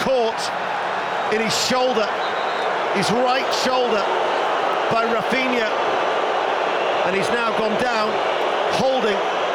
caught in his shoulder, his right shoulder, by Raphinha, and he's now gone down, holding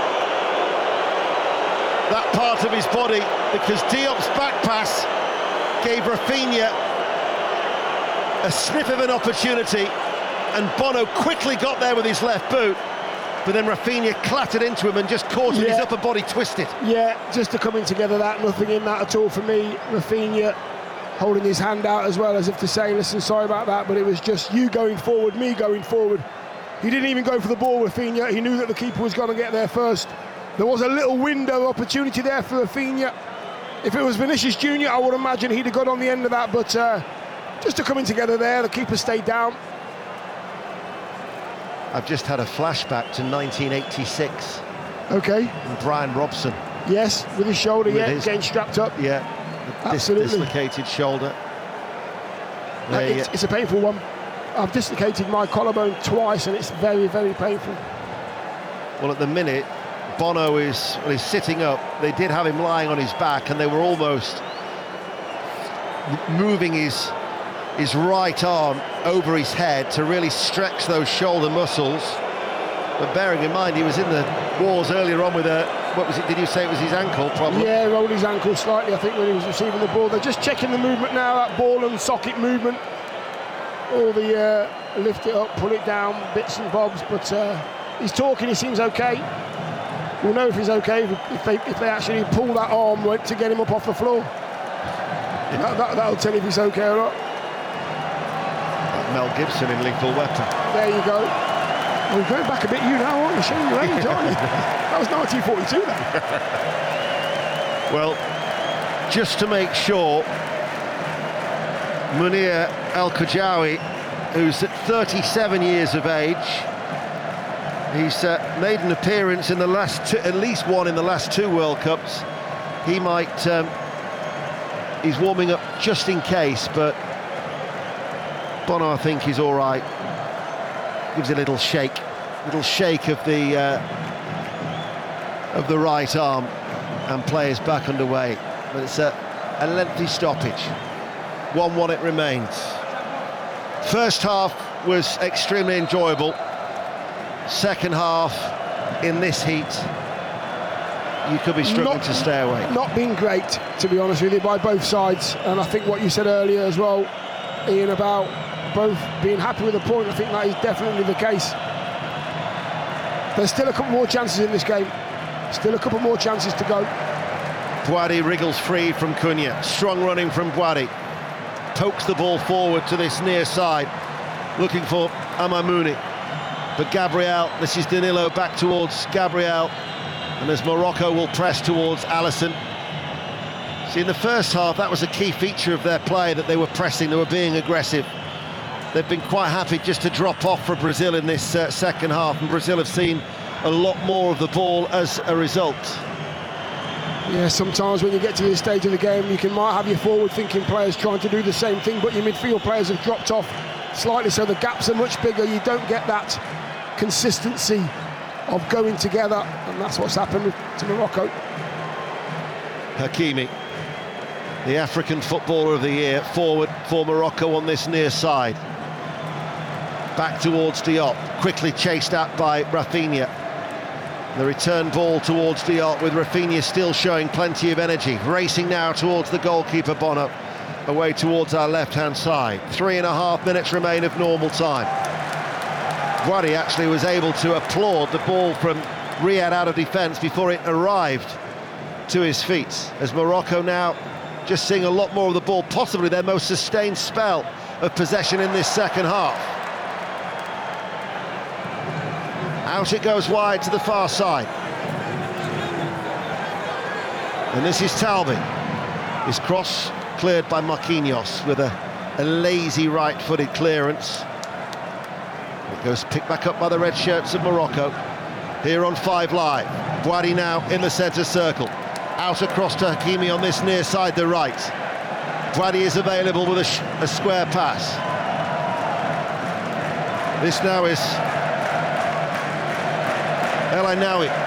that part of his body, because Diop's back pass gave Raphinha a sniff of an opportunity, and Bono quickly got there with his left boot, but then Raphinha clattered into him and just caught him, his upper body twisted. Yeah, just the coming together, that, nothing in that at all for me. Raphinha holding his hand out as well, as if to say, listen, sorry about that, but it was just you going forward, me going forward. He didn't even go for the ball, Raphinha. He knew that the keeper was going to get there first. There was a little window of opportunity there for Raphinha. If it was Vinicius Junior, I would imagine he'd have got on the end of that, but just the coming together there, the keeper stayed down. I've just had a flashback to 1986. Okay. And Brian Robson. Yes, with his shoulder, getting strapped up. Yeah, absolutely. Dislocated shoulder. It's a painful one. I've dislocated my collarbone twice, and it's very, very painful. Well, at the minute, Bono is sitting up. They did have him lying on his back, and they were almost moving his right arm over his head to really stretch those shoulder muscles. But bearing in mind, he was in the wars earlier on with what was it, did you say it was his ankle problem? Yeah, rolled his ankle slightly, I think, when he was receiving the ball. They're just checking the movement now, that ball and socket movement. All the lift it up, pull it down, bits and bobs, but he's talking, he seems okay. We'll know if he's okay if they actually pull that arm to get him up off the floor. That'll tell you if he's okay or not. Mel Gibson in Lethal Weapon. There you go. Well, we're going back a bit, you now, aren't you? Showing your age, aren't you? That was 1942 then. Well, just to make sure, Munir El Khajaoui, who's at 37 years of age, he's made an appearance in the last at least one in the last 2 World Cups. He might, he's warming up just in case, but Bono, I think, is all right. Gives a little shake of the right arm, and play is back underway. But it's a lengthy stoppage. 1-1 it remains. First half was extremely enjoyable. Second half, in this heat, you could be struggling to stay away. Not been great, to be honest with you, by both sides. And I think what you said earlier as well, Ian, about both being happy with the point, I think that is definitely the case. There's still a couple more chances in this game. Still a couple more chances to go. Boadi wriggles free from Cunha. Strong running from Boadi. Pokes the ball forward to this near side, looking for Amamouni. But Gabriel, this is Danilo back towards Gabriel, and as Morocco will press towards Alisson. See, in the first half, that was a key feature of their play, that they were pressing, they were being aggressive. They've been quite happy just to drop off for Brazil in this second half, and Brazil have seen a lot more of the ball as a result. Yeah, sometimes when you get to this stage of the game, you might have your forward-thinking players trying to do the same thing, but your midfield players have dropped off slightly, so the gaps are much bigger. You don't get that consistency of going together, and that's what's happened to Morocco. Hakimi, the African Footballer of the Year, forward for Morocco on this near side. Back towards Diop, quickly chased at by Raphinha. The return ball towards Diop, with Raphinha still showing plenty of energy. Racing now towards the goalkeeper, Bono, away towards our left-hand side. 3.5 minutes remain of normal time. Boadi actually was able to applaud the ball from Riyad out of defence before it arrived to his feet, as Morocco now just seeing a lot more of the ball, possibly their most sustained spell of possession in this second half. Out it goes wide to the far side. And this is Talbi. His cross cleared by Marquinhos with a lazy right-footed clearance. It goes picked back up by the red shirts of Morocco. Here on 5 Live. Boadi now in the centre circle. Out across to Hakimi on this near side, the right. Boadi is available with a square pass. This now is El Ainaoui.